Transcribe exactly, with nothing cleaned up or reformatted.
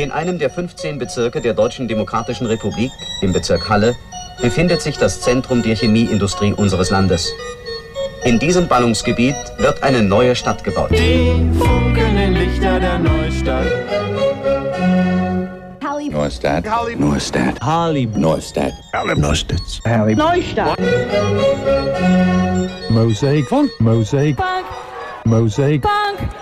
In einem der fünfzehn Bezirke der Deutschen Demokratischen Republik, im Bezirk Halle, befindet sich das Zentrum der Chemieindustrie unseres Landes. In diesem Ballungsgebiet wird eine neue Stadt gebaut. Die funkelnden Lichter der Neustadt. Neustadt. Halli. Neustadt. Harley. Neustadt. Neustadt. Halli. Neustadt. Mosaic. Funk. Mosaic. Funk. Mosaic. Funk.